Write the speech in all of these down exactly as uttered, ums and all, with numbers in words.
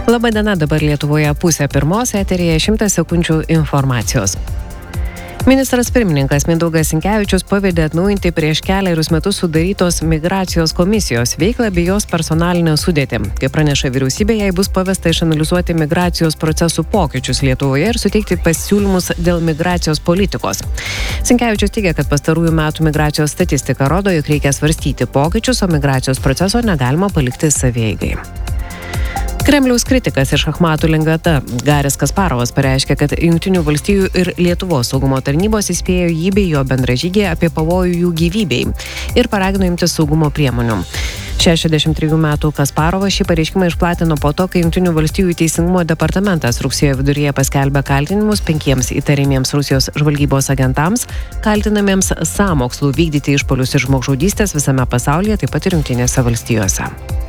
Labadiena, dabar Lietuvoje pusė pirmos, eteryje šimtas sekundžių informacijos. Ministras pirmininkas Mindaugas Sinkevičius pavedė atnaujinti prieš keliarius metus sudarytos migracijos komisijos veiklą bei jos personalinę sudėtį. Kaip praneša vyriausybė, jai bus pavesta išanalizuoti migracijos procesų pokyčius Lietuvoje ir suteikti pasiūlymus dėl migracijos politikos. Sinkevičius teigia, kad pastarųjų metų migracijos statistika rodo, jog reikia svarstyti pokyčius, o migracijos proceso negalima palikti savieigai. Kremliaus kritikas iš šachmatų lengvata Garis Kasparovas pareiškė, kad Jungtinių valstijų ir Lietuvos saugumo tarnybos įspėjo jį bei jo bendražygį apie pavojų jų gyvybei ir paragino imtis saugumo priemonių. šešiasdešimt trejų metų Kasparovas šį pareiškimą išplatino po to, kai Jungtinių valstijų teisingumo departamentas rugsėjo viduryje paskelbė kaltinimus penkiems įtariamiems Rusijos žvalgybos agentams, kaltinamiems sąmokslų vykdyti išpuolius ir žmogžudystės visame pasaulyje, taip pat ir Jungtinėse valstijose.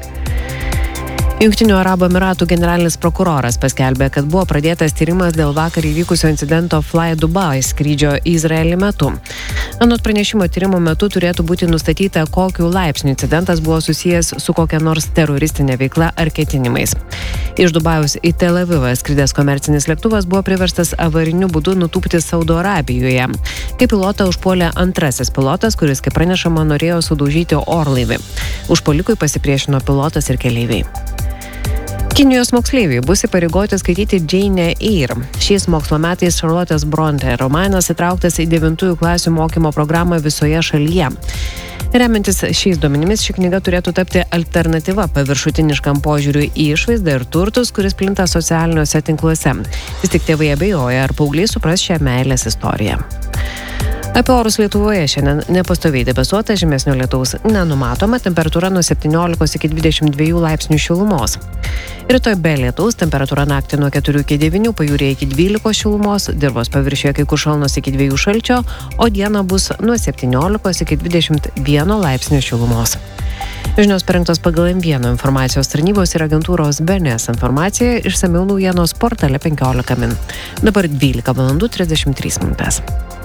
Jungtinių Arabų Emiratų generalinis prokuroras paskelbė, kad buvo pradėtas tyrimas dėl vakar įvykusio incidento Fly Dubai skrydžio į Izraelį metu. Anot pranešimo, tyrimo metu turėtų būti nustatyta, kokiu laipsniu incidentas buvo susijęs su kokia nors teroristinė veikla ar ketinimais. Iš Dubajaus į Tel Avivą skridęs komercinis lėktuvas buvo priverstas avariniu būdu nutūpti Saudo Arabijoje, kai pilotą užpuolė antrasis pilotas, kuris, kaip pranešama, norėjo sudaužyti orlaivį. Užpuolikui pasipriešino pilotas ir keleiviai. Kinijos moksleiviai bus įpareigoti skaityti Jane Eyre. Šiais mokslo metais Charlottės Bronte romanas įtrauktas į devintųjų klasių mokymo programą visoje šalyje. Remiantis šiais duomenimis, ši knyga turėtų tapti alternatyva paviršutiniškam požiūriui į išvaizdą ir turtus, kuris plinta socialiniuose tinkluose. Vis tik tėvai abejoja, ar paaugliai supras šią meilės istoriją. Apie orus Lietuvoje šiandien nepastoviai debesuota, žymesnio lietaus nenumatoma, temperatūra nuo septyniolikos iki dvidešimt dviejų laipsnių šilumos. Rytoj be lietaus, temperatūra naktį nuo keturių iki devynių, pajūryje iki dvylikos šilumos, dirvos paviršiuje kai kur šalnos iki dviejų šalčio, o dieną bus nuo septyniolikos iki dvidešimt vieno laipsnių šilumos. Žinios parengtos pagal M vienas informacijos tarnybos ir agentūros B N S informacija, išsamiau naujienos portale penkiolika min. Dabar dvylika valandų trisdešimt trys minutės.